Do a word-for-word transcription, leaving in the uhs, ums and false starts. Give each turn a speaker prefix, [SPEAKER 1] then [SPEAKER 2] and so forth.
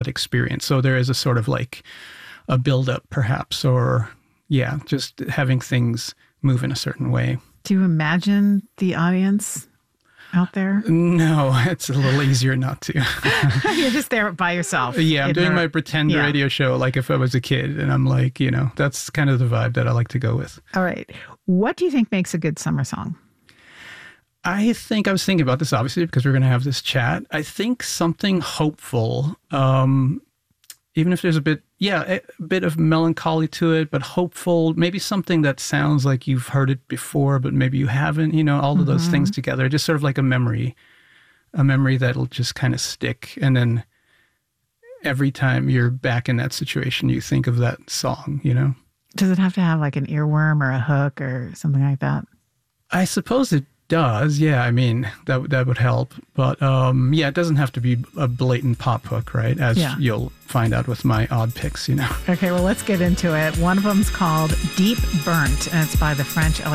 [SPEAKER 1] experience. So there is a sort of like a build-up perhaps, or yeah, just having things move in a certain way.
[SPEAKER 2] Do you imagine the audience out there?
[SPEAKER 1] No, it's a little easier not to.
[SPEAKER 2] You're just there by yourself.
[SPEAKER 1] Yeah, I'm doing her, my pretend yeah. radio show like if I was a kid. And I'm like, you know, that's kind of the vibe that I like to go with.
[SPEAKER 2] All right. What do you think makes a good summer song?
[SPEAKER 1] I think I was thinking about this, obviously, because we're going to have this chat. I think something hopeful, um, even if there's a bit, yeah, a bit of melancholy to it, but hopeful, maybe something that sounds like you've heard it before, but maybe you haven't, you know, all of those mm-hmm. things together, just sort of like a memory, a memory that'll just kind of stick. And then every time you're back in that situation, you think of that song, you know?
[SPEAKER 2] Does it have to have like an earworm or a hook or something like that?
[SPEAKER 1] I suppose it does. Yeah. I mean, that that would help. But um, yeah, it doesn't have to be a blatant pop hook, right? As yeah. you'll find out with my odd picks, you know.
[SPEAKER 2] Okay, well, let's get into it. One of them's called Deep Burnt, and it's by the French